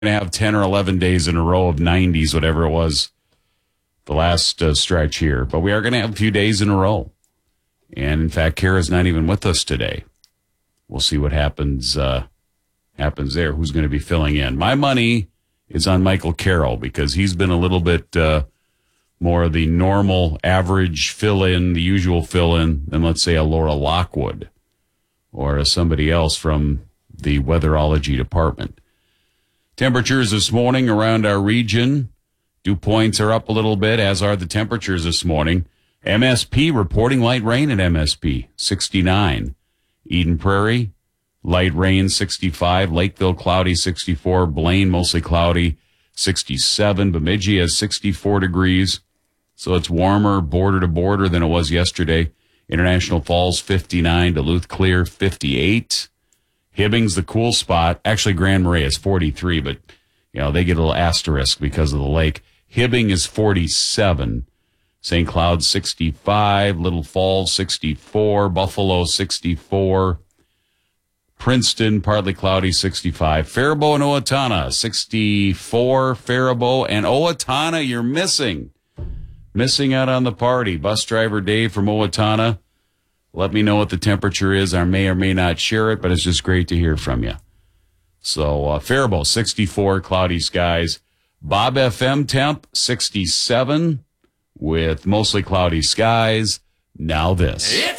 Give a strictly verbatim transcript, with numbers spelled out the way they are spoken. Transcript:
going to have ten or eleven days in a row of nineties, whatever it was, the last uh, stretch here. But we are going to have a few days in a row. And, in fact, Kara's not even with us today. We'll see what happens uh, happens there, who's going to be filling in. My money is on Michael Carroll because he's been a little bit uh, more of the normal, average fill-in, the usual fill-in than, let's say, a Laura Lockwood or a somebody else from the weatherology department. Temperatures this morning around our region. Dew points are up a little bit, as are the temperatures this morning. M S P reporting light rain at M S P, sixty-nine. Eden Prairie, light rain, sixty-five. Lakeville, cloudy, sixty-four. Blaine, mostly cloudy, sixty-seven. Bemidji has sixty-four degrees, so it's warmer border to border than it was yesterday. International Falls, fifty-nine. Duluth, clear, fifty-eight. Hibbing's the cool spot. Actually, Grand Marais is forty-three, but, you know, they get a little asterisk because of the lake. Hibbing is forty-seven. Saint Cloud, sixty-five. Little Falls, sixty-four. Buffalo, sixty-four. Princeton, partly cloudy, sixty-five. Faribault and Owatonna, sixty-four. Faribault and Owatonna, you're missing. Missing out on the party. Bus driver Dave from Owatonna. Let me know what the temperature is. I may or may not share it, but it's just great to hear from you. So, uh, Faribault, sixty-four, cloudy skies. Bob F M temp, sixty-seven, with mostly cloudy skies. Now this. It's